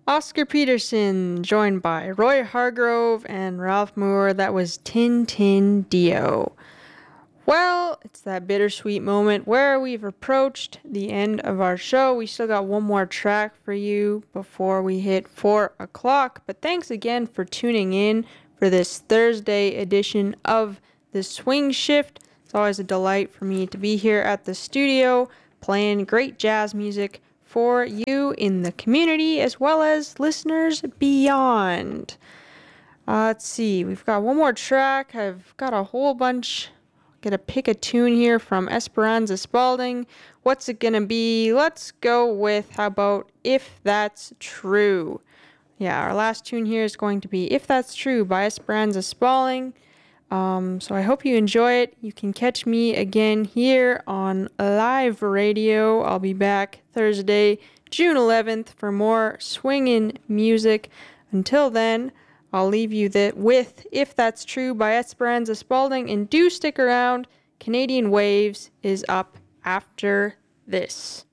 Oscar Peterson, joined by Roy Hargrove and Ralph Moore. That was Tin Tin Dio. Well, it's that bittersweet moment where we've approached the end of our show. We still got one more track for you before we hit 4 o'clock. But thanks again for tuning in for this Thursday edition of The Swing Shift. It's always a delight for me to be here at the studio playing great jazz music for you in the community as well as listeners beyond. Let's see, we've got one more track. I've got a whole bunch. Gonna pick a tune here from Esperanza Spalding. What's it gonna be? Let's go with, how about If That's True? Yeah, our last tune here is going to be If That's True by Esperanza Spalding. So I hope you enjoy it. You can catch me again here on live radio. I'll be back Thursday, June 11th for more swingin' music. Until then, I'll leave you with If That's True by Esperanza Spalding, and do stick around. Canadian Waves is up after this.